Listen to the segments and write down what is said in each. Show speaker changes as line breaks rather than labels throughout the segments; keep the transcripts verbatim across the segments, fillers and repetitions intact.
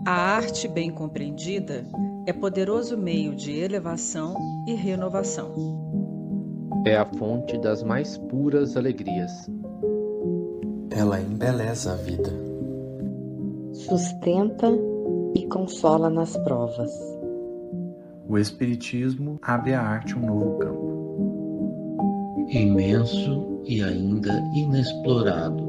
A arte bem compreendida é poderoso meio de elevação e renovação.
É a fonte das mais puras alegrias.
Ela embeleza a vida.
Sustenta e consola nas provas.
O Espiritismo abre à arte um novo campo.
Imenso e ainda inexplorado.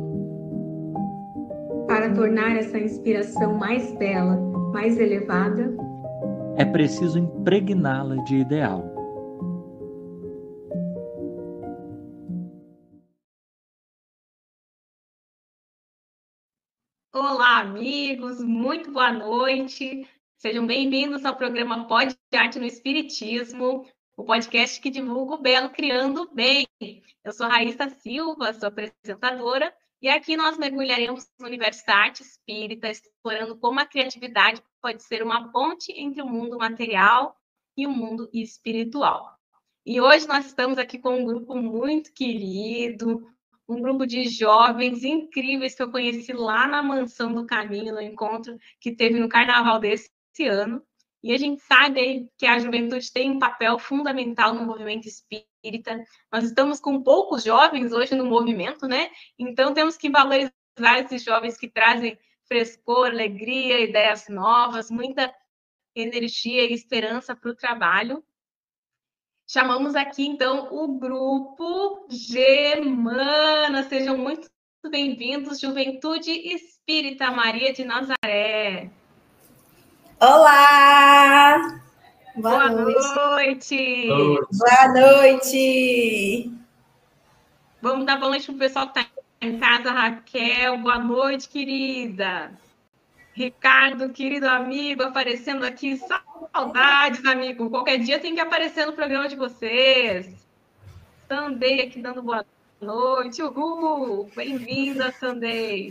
Para tornar essa inspiração mais bela, mais elevada,
é preciso impregná-la de ideal.
Olá, amigos, muito boa noite. Sejam bem-vindos ao programa Pod Arte no Espiritismo, o podcast que divulga o belo criando o bem. Eu sou Raíssa Silva, sou apresentadora, e aqui nós mergulharemos no universo da arte espírita, explorando como a criatividade pode ser uma ponte entre o mundo material e o mundo espiritual. E hoje nós estamos aqui com um grupo muito querido, um grupo de jovens incríveis que eu conheci lá na Mansão do Caminho, no encontro que teve no Carnaval desse ano. E a gente sabe que a juventude tem um papel fundamental no movimento espírita. Nós estamos com poucos jovens hoje no movimento, né? Então temos que valorizar esses jovens que trazem frescor, alegria, ideias novas, muita energia e esperança para o trabalho. Chamamos aqui, então, o Grupo Gemana. Sejam muito bem-vindos, Juventude Espírita Maria de Nazaré.
Olá!
Boa, Boa noite!
noite! Boa noite!
Vamos dar boa noite para o pessoal que está em casa. Raquel, boa noite, querida. Ricardo, querido amigo, aparecendo aqui. Saudades, amigo. Qualquer dia tem que aparecer no programa de vocês. Sandei aqui dando boa noite. Uhul! Bem-vinda, Sandei.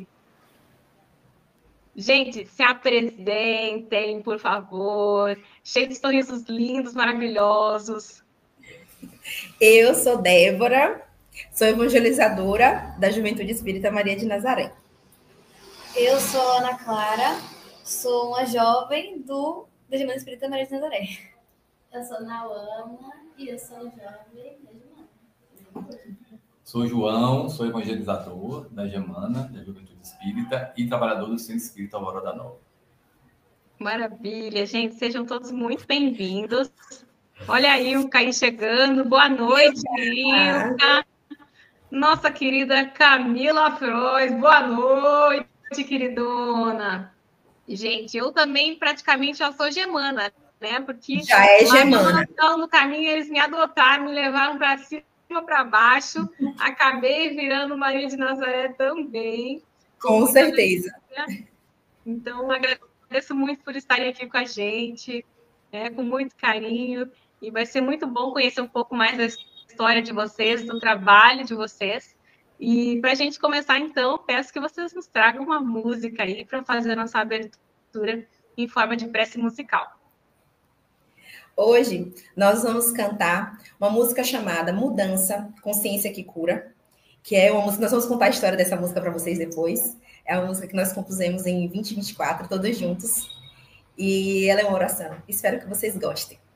Gente, se apresentem, por favor. Cheio de sorrisos lindos, maravilhosos.
Eu sou Débora, sou evangelizadora da Juventude Espírita Maria de Nazaré.
Eu sou Ana Clara, sou uma jovem do da Juventude Espírita Maria de Nazaré.
Eu sou Nauana e eu sou jovem da Gemana.
Sou João, sou evangelizador da Gemana, da Juventude Espírita, e trabalhador do Centro Espírita Aurora da Nova.
Maravilha, gente. Sejam todos muito bem-vindos. Olha aí o Caim chegando. Boa noite, Ilka. Nossa querida Camila Frois. Boa noite, queridona. Gente, eu também praticamente já sou gemana, né? Porque
já é gemana.
Lá no caminho eles me adotaram, me levaram para cima para baixo. Acabei virando Maria de Nazaré também.
Com certeza.
Então, agradeço muito por estarem aqui com a gente, né, com muito carinho. E vai ser muito bom conhecer um pouco mais da história de vocês, do trabalho de vocês. E para a gente começar, então, peço que vocês nos tragam uma música aí para fazer a nossa abertura em forma de prece musical.
Hoje, nós vamos cantar uma música chamada Mudança, Consciência que Cura, que é uma música, nós vamos contar a história dessa música para vocês depois. É uma música que nós compusemos em vinte e vinte e quatro, todos juntos. E ela é uma oração. Espero que vocês gostem.